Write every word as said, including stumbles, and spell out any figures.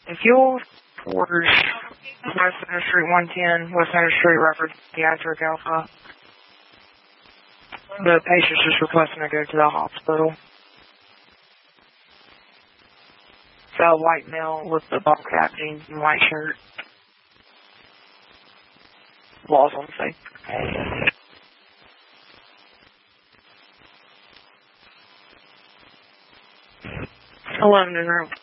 If you'll orders West Center Street one ten, West Center Street Record Pediatric Alpha. The patient's just requesting to go to the hospital. It's a white male with the ball cap, jeans, and white shirt. Laws on safe. Alone in the room.